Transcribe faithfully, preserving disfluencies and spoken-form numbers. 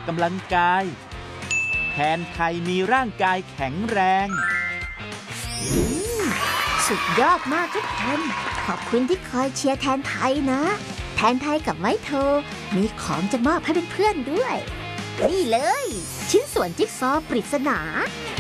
กำลังกายแทนไทยมีร่างกายแข็งแรงสุดยอดมากทุกคนขอบคุณที่คอยเชียร์แทนไทยนะแทนไทยกับไม้โทมีของจะมอบให้เพื่อนๆด้วยนี่เลยชิ้นส่วนจิ๊กซอว์ปริศนา